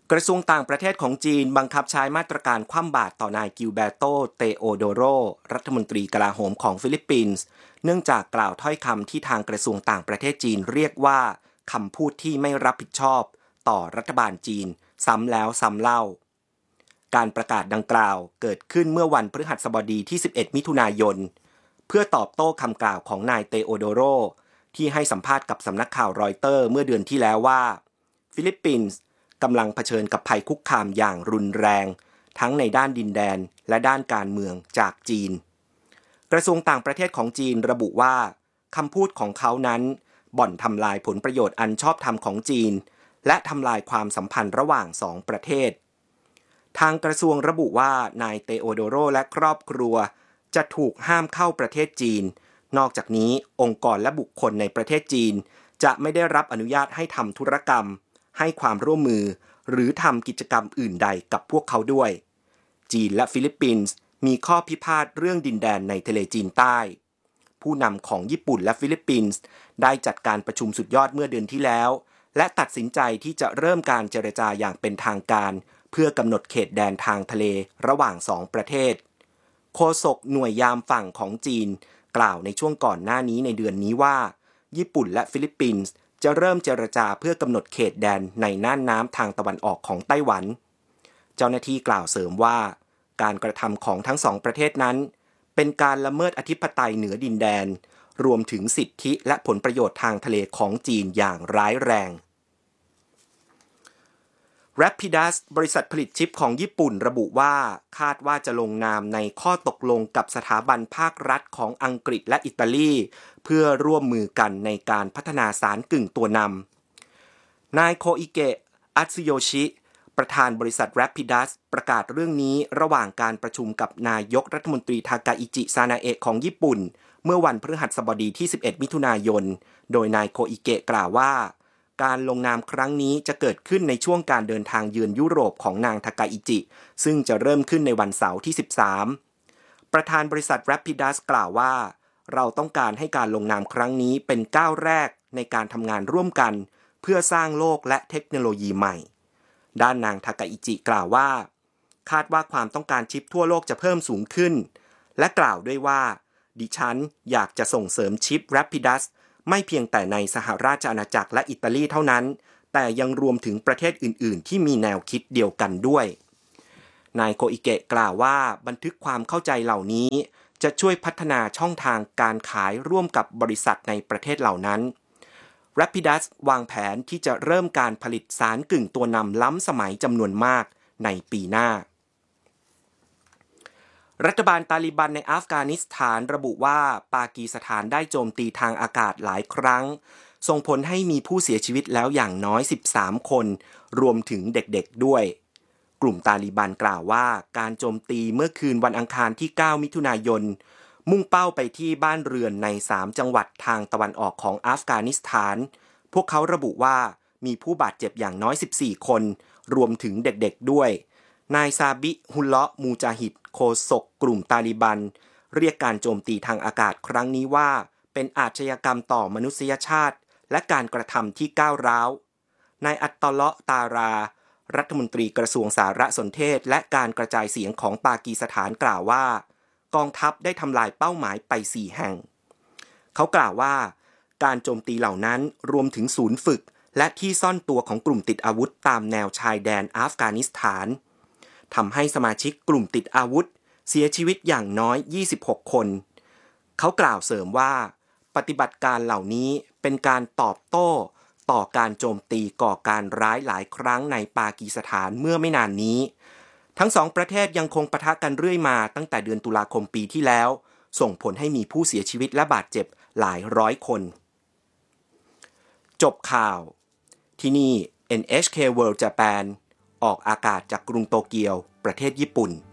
กระทรวงต่างประเทศของจีนบังคับใช้มาตรการคว่ำบาตรต่อนายกิลเบโต เตโอโดโร รัฐมนตรีกลาโหมของฟิลิปปินส์เนื่องจากกล่าวถ้อยคำที่ทางกระทรวงต่างประเทศจีนเรียกว่าคำพูดที่ไม่รับผิดชอบต่อรัฐบาลจีนซ้ำแล้วซ้ำเล่าการประกาศดังกล่าวเกิดขึ้นเมื่อวันพฤหัสบดีที่11มิถุนายนเพื่อตอบโต้คำกล่าวของนายเตโอโดโรที่ให้สัมภาษณ์กับสำนักข่าวรอยเตอร์เมื่อเดือนที่แล้วว่าฟิลิปปินส์กำลังเผชิญกับภัยคุกคามอย่างรุนแรงทั้งในด้านดินแดนและด้านการเมืองจากจีนกระทรวงต่างประเทศของจีนระบุว่าคำพูดของเขานั้นบ่อนทำลายผลประโยชน์อันชอบธรรมของจีนและทำลายความสัมพันธ์ระหว่างสองประเทศทางกระทรวงระบุว่านายเตโอโดโรและครอบครัวจะถูกห้ามเข้าประเทศจีนนอกจากนี้องค์กรและบุคคลในประเทศจีนจะไม่ได้รับอนุญาตให้ทำธุรกรรมให้ความร่วมมือหรือทำกิจกรรมอื่นใดกับพวกเขาด้วยจีนและฟิลิปปินส์มีข้อพิพาทเรื่องดินแดนในทะเลจีนใต้ผู้นำของญี่ปุ่นและฟิลิปปินส์ได้จัดการประชุมสุดยอดเมื่อเดือนที่แล้วและตัดสินใจที่จะเริ่มการเจรจาอย่างเป็นทางการเพื่อกำหนดเขตแดนทางทะเลระหว่างสองประเทศโฆษกหน่วยยามฝั่งของจีนกล่าวในช่วงก่อนหน้านี้ในเดือนนี้ว่าญี่ปุ่นและฟิลิปปินส์จะเริ่มเจรจาเพื่อกำหนดเขตแดนในน่านน้ำทางตะวันออกของไต้หวันเจ้าหน้าที่กล่าวเสริมว่าการกระทำของทั้งสองประเทศนั้นเป็นการละเมิดอธิปไตยเหนือดินแดนรวมถึงสิทธิและผลประโยชน์ทางทะเลของจีนอย่างร้ายแรง Rapidus บริษัทผลิตชิปของญี่ปุ่นระบุว่าคาดว่าจะลงนามในข้อตกลงกับสถาบันภาครัฐของอังกฤษและอิตาลีเพื่อร่วมมือกันในการพัฒนาสารกึ่งตัวนำนายโคอิเกะ อัตสึโยชิประธานบริษัท Rapidus ประกาศเรื่องนี้ระหว่างการประชุมกับนายกรัฐมนตรีทากาอิจิ ซานาเอะของญี่ปุ่นเมื่อวันพฤหัสบดีที่11มิถุนายนโดยนายโคอิเกะกล่าวว่าการลงนามครั้งนี้จะเกิดขึ้นในช่วงการเดินทางเยือนยุโรปของนางทากาอิจิซึ่งจะเริ่มขึ้นในวันเสาร์ที่13ประธานบริษัท Rapidus กล่าวว่าเราต้องการให้การลงนามครั้งนี้เป็นก้าวแรกในการทำงานร่วมกันเพื่อสร้างโลกและเทคโนโลยีใหม่ด้านนางทากาอิจิกล่าวว่าคาดว่าความต้องการชิปทั่วโลกจะเพิ่มสูงขึ้นและกล่าวด้วยว่าดิฉันอยากจะส่งเสริมชิป Rapidusไม่เพียงแต่ในสหราชอาณาจักรและอิตาลีเท่านั้นแต่ยังรวมถึงประเทศอื่นๆที่มีแนวคิดเดียวกันด้วยนายโคอิเกะกล่าวว่าบันทึกความเข้าใจเหล่านี้จะช่วยพัฒนาช่องทางการขายร่วมกับบริษัทในประเทศเหล่านั้น Rapidus วางแผนที่จะเริ่มการผลิตสารกึ่งตัวนำล้ำสมัยจำนวนมากในปีหน้ารัฐบาลตาลิบันในอัฟกานิสถานระบุว่าปากีสถานได้โจมตีทางอากาศหลายครั้งส่งผลให้มีผู้เสียชีวิตแล้วอย่างน้อย13คนรวมถึงเด็กๆด้วยกลุ่มตาลิบันกล่าวว่าการโจมตีเมื่อคืนวันอังคารที่9มิถุนายนมุ่งเป้าไปที่บ้านเรือนใน3จังหวัดทางตะวันออกของอัฟกานิสถานพวกเขาระบุว่ามีผู้บาดเจ็บอย่างน้อย14คนรวมถึงเด็กๆด้วยนายซาบิฮุลเลาะมูจาฮิดโฆษกกลุ่มตาลิบันเรียกการโจมตีทางอากาศครั้งนี้ว่าเป็นอาชญากรรมต่อมนุษยชาติและการกระทำที่ก้าวร้าวนายอัตตอเลาะตารารัฐมนตรีกระทรวงสารสนเทศและการกระจายเสียงของปากีสถานกล่าวว่ากองทัพได้ทำลายเป้าหมายไป4แห่งเขากล่าวว่าการโจมตีเหล่านั้นรวมถึงศูนย์ฝึกและที่ซ่อนตัวของกลุ่มติดอาวุธตามแนวชายแดนอัฟกานิสถานทำให้สมาชิกกลุ่มติดอาวุธเสียชีวิตอย่างน้อย26คนเขากล่าวเสริมว่าปฏิบัติการเหล่านี้เป็นการตอบโต้ต่อการโจมตีก่อการร้ายหลายครั้งในปากีสถานเมื่อไม่นานนี้ทั้งสองประเทศยังคงปะทะกันเรื่อยมาตั้งแต่เดือนตุลาคมปีที่แล้วส่งผลให้มีผู้เสียชีวิตและบาดเจ็บหลายร้อยคนจบข่าวที่นี่ NHK World Japan ออกอากาศจากกรุงโตเกียวประเทศญี่ปุ่น